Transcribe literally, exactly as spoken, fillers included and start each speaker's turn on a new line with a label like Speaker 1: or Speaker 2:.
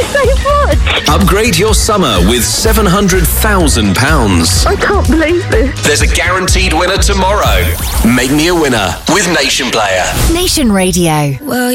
Speaker 1: so much.
Speaker 2: Upgrade your summer with seven hundred thousand pounds.
Speaker 1: I can't believe this.
Speaker 2: There's a guaranteed winner tomorrow. Make me a winner with Nation Player.
Speaker 3: Nation Radio.
Speaker 4: Well,